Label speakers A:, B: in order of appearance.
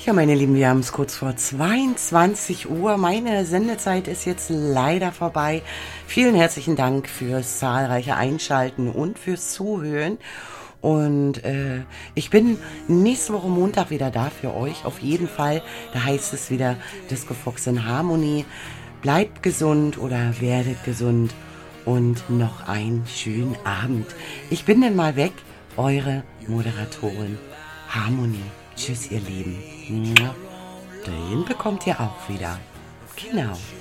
A: Ja, meine Lieben, wir haben es kurz vor 22 Uhr. Meine Sendezeit ist jetzt leider vorbei. Vielen herzlichen Dank fürs zahlreiche Einschalten und fürs Zuhören. Und ich bin nächste Woche Montag wieder da für euch. Auf jeden Fall. Da heißt es wieder Disco Fox in Harmony. Bleibt gesund oder werdet gesund. Und noch einen schönen Abend. Ich bin dann mal weg. Eure Moderatorin Harmony. Tschüss, ihr Lieben. Den bekommt ihr auch wieder. Genau.